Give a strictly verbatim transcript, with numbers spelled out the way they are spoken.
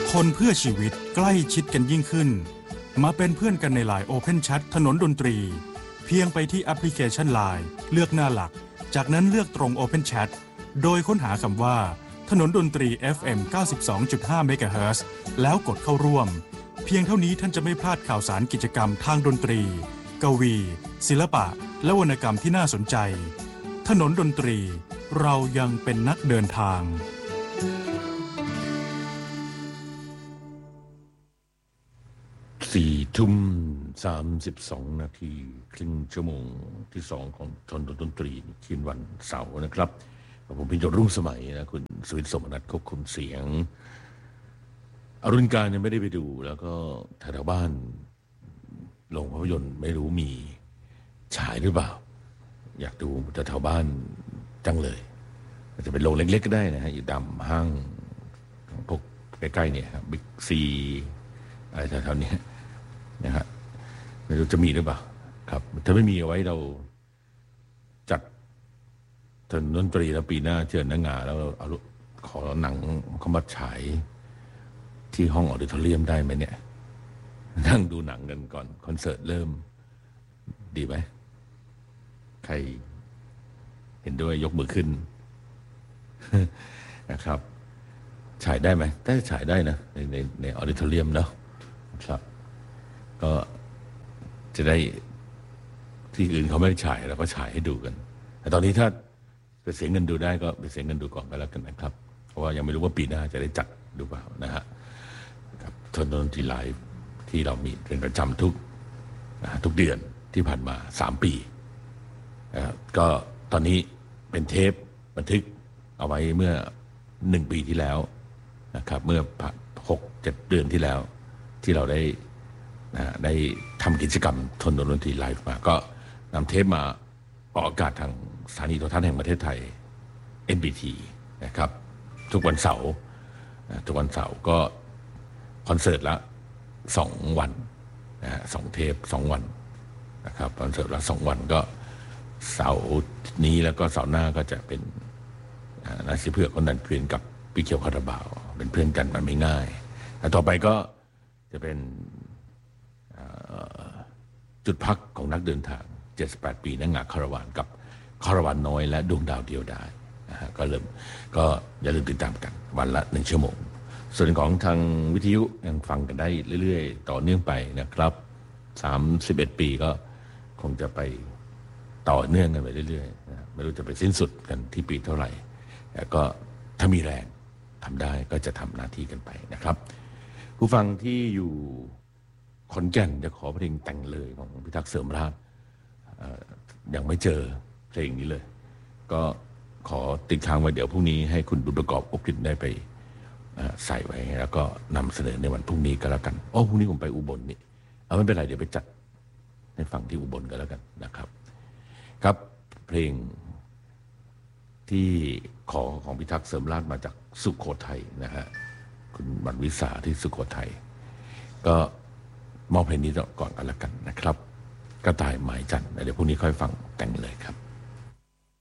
คนเพื่อชีวิตใกล้ชิดกันยิ่งขึ้นมาเป็นเพื่อนกันใน ไลน์ Open Chat ถนนดนตรีเพียงไปที่แอปพลิเคชัน ไลน์ เลือกหน้าหลักจากนั้นเลือกตรง Open Chat โดยค้นหาคำว่าถนนดนตรี เอฟ เอ็ม เก้าสิบสองจุดห้า เมกะเฮิรตซ์แล้วกดเข้าร่วมเพียงเท่านี้ท่านจะไม่พลาดข่าวสารกิจกรรมทางดนตรีกวีศิลปะและวรรณกรรมที่น่าสนใจถนนดนตรีเรายังเป็นนักเดินทางสี่ทุ่มสามสิบสองนาทีครึ่งชั่วโมงที่สองของถนนดนตรีคืนวันเสาร์นะครับผมพิจารณารุ่งสมัยนะคุณสวิทย์สมนัสควบคุมเสียงอรุณการยังไม่ได้ไปดูแล้วก็แถวบ้านโรงภาพยนตร์ไม่รู้มีฉายหรือเปล่าอยากดูแต่แถวบ้านจังเลยอาจจะเป็นโรงเล็กๆก็ได้นะฮะอยู่ดำห้างพวกใกล้ๆเนี่ยครับบิ๊กซีอะไรแถวๆนี้นะฮะไม่รู้จะมีหรือเปล่าครับถ้าไม่มีเอาไว้เราจัดถนนดนตรีแล้วปีหน้าเชิญนักงานแล้วเอาขอหนังเข้ามาฉายที่ห้องออดิทอเรียมได้ไหมเนี่ยนั่งดูหนังกันก่อนคอนเสิร์ตเริ่มดีไหมใครเห็นด้วยยกมือขึ้น นะครับฉายได้ไหมได้ฉายได้นะในในในออดิทอเรียมเนาะครับก็จะได้ที่อื่นเขาไม่ได้ฉายเราก็ฉายให้ดูกันแต่ตอนนี้ถ้าไปเสียเงินดูได้ก็ไปเสียเงินดูก่อนก็แล้วกันนะครับเพราะว่ายังไม่รู้ว่าปีหน้าจะได้จัดดูเปล่านะฮะครับถนนดนตรีไลฟ์ที่เรามีเป็นประจำทุกนะทุกเดือนที่ผ่านมาสามปีนะครับก็ตอนนี้เป็นเทปบันทึกเอาไว้เมื่อหนึ่งปีที่แล้วนะครับเมื่อหกเจ็ดเดือนที่แล้วที่เราได้นะได้ทำกิจกรรมถนนดนตรีไลฟ์มาก็นำเทปมาออกอากาศทางสถานีโทรทัศน์แห่งประเทศไทย เอ็น บี ที นะครับทุกวันเสาร์ทุกวันเสาร์ก็คอนเสิร์ตละสองวันนะฮะสองเทปสองวันนะครับคอนเสิร์ตละสองวันก็เสาร์นี้แล้วก็เสาร์หน้าก็จะเป็นนาซีเพื่อคนนั้นเพื่อนกับพี่เขียวคาราบาวเป็นเพื่อนกันมันไม่ง่ายแต่ต่อไปก็จะเป็นจุดพักของนักเดินทางเจ็ดสิบแปดปีนักงานคาราวานกับคาราวานน้อยและดวงดาวเดียวดายนะฮะก็เริ่มก็อย่าลืมติดตามกันวันละหนึ่งชั่วโมงส่วนของทางวิทยุยังฟังกันได้เรื่อยๆต่อเนื่องไปนะครับสามสิบเอ็ดปีก็คงจะไปต่อเนื่องกันไปเรื่อยๆนะไม่รู้จะไปสิ้นสุดกันที่ปีเท่าไหร่แต่ก็ถ้ามีแรงทำได้ก็จะทำหน้าที่กันไปนะครับผู้ฟังที่อยู่ขอนแก่นจะขอเพลงแต่งเลยของพิทักษ์เสริมราชยังไม่เจอเพลงนี้เลยก็ขอติดค้างไว้เดี๋ยวพรุ่งนี้ให้คุณบุญประกอบอบกลิ่นได้ไปใส่ไว้แล้วก็นำเสนอในวันพรุ่งนี้ก็แล้วกันโอ้พรุ่งนี้ผมไปอุบลนี่เอาไม่เป็นไรเดี๋ยวไปจัดให้ฟังที่อุบลก็แล้วกันนะครับครับเพลงที่ขอของพิทักษ์เสริมราชมาจากสุโขทัยนะฮะคุณบรรวิสาที่สุโขทัยก็มอบเพลงนี้ก่อนกันแล้วกันนะครับกระต่ายหมายจันทร์เดี๋ยวพรุ่งนี้ค่อยฟังแต่งเลยครับ